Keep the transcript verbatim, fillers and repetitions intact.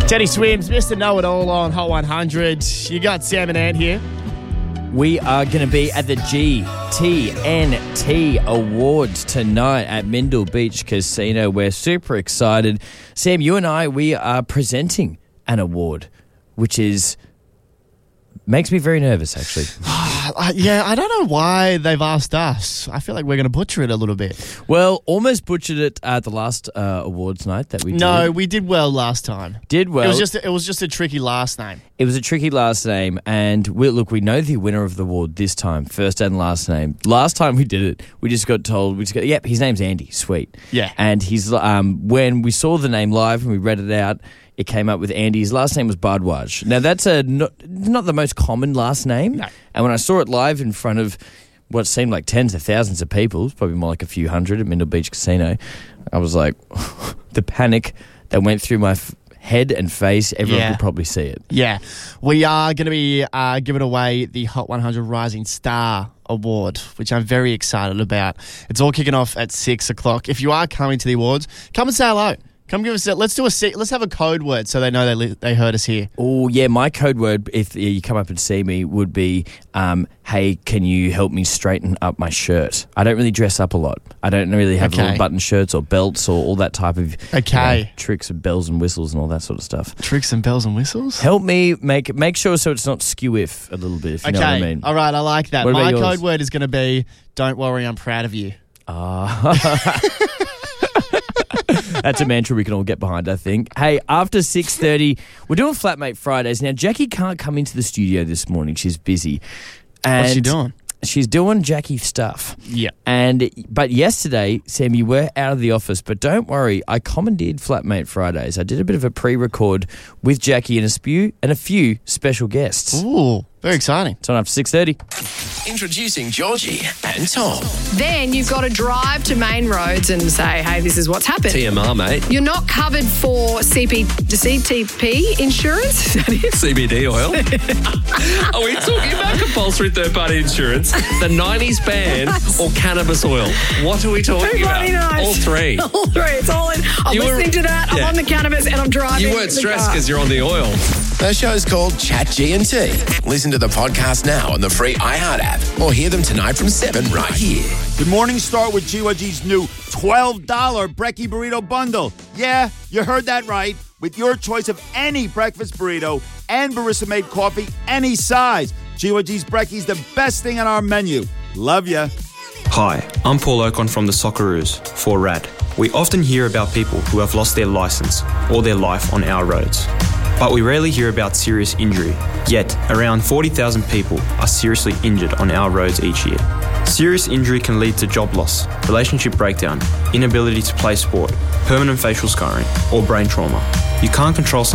Teddy Swims, Mister Know-It-All on Hot one hundred. You got Sam and Ann here. We are going to be at the G T N T Awards tonight at Mindle Beach Casino. We're super excited. Sam, you and I, we are presenting an award, which is... makes me very nervous, actually. Uh, yeah, I don't know why they've asked us. I feel like we're going to butcher it a little bit. Well, almost butchered it at the last uh, awards night that we did. No, we did well last time. Did well. It was just it was just a tricky last name. It was a tricky last name, and we, look, we know the winner of the award this time, first and last name. Last time we did it, we just got told, we just got, yep, his name's Andy, sweet. Yeah. And he's um, when we saw the name live and we read it out, it came up with Andy. His last name was Bardwaj. Now, that's a not, not the most common last name. No. And when I saw it live in front of what seemed like tens of thousands of people, probably more like a few hundred at Mindle Beach Casino, I was like, the panic that went through my f- head and face, everyone Yeah. could probably see it. Yeah. We are going to be uh, giving away the Hot one hundred Rising Star Award, which I'm very excited about. It's all kicking off at six o'clock. If you are coming to the awards, come and say hello. Come give us a, let's do a, let's have a code word so they know they li- they heard us here. Oh, yeah, my code word, if you come up and see me, would be, um, hey, can you help me straighten up my shirt? I don't really dress up a lot. I don't really have Okay. little button shirts or belts or all that type of Okay. you know, tricks and bells and whistles and all that sort of stuff. Tricks and bells and whistles? Help me make make sure so it's not skew-if a little bit, if you Okay. know what I mean. All right, I like that. What about My yours? code word is going to be, don't worry, I'm proud of you. Ah. That's a mantra we can all get behind, I think. Hey, after six thirty, we're doing Flatmate Fridays. Now, Jackie can't come into the studio this morning. She's busy. And What's she doing? She's doing Jackie stuff. Yeah. And but yesterday, Sam, you were out of the office, but don't worry, I commandeered Flatmate Fridays. I did a bit of a pre-record with Jackie and a few and a few special guests. Ooh, very exciting. It's on after six thirty. Introducing Georgie and Tom. Then you've got to drive to main roads and say, hey, this is what's happened. T M R, mate. You're not covered for C P, C T P insurance? Is that it? C B D oil. Are we talking about compulsory third-party insurance, the nineties ban, or cannabis oil? What are we talking Everybody about? knows. All three. All three. It's all in. I'm You were- listening to that. I'm yeah. on the cannabis and I'm driving. You weren't the stressed car. because you're on the oil. The show's called Chat G and T. Listen to the podcast now on the free iHeart app or hear them tonight from seven right here. Good morning, start with G Y G's new twelve dollars Brekkie Burrito Bundle. Yeah, you heard that right. With your choice of any breakfast burrito and barista-made coffee, any size. G Y G's Brekkie's the best thing on our menu. Love ya. Hi, I'm Paul Ocon from the Socceroos for R A D. We often hear about people who have lost their license or their life on our roads. But we rarely hear about serious injury. Yet, around forty thousand people are seriously injured on our roads each year. Serious injury can lead to job loss, relationship breakdown, inability to play sport, permanent facial scarring, or brain trauma. You can't control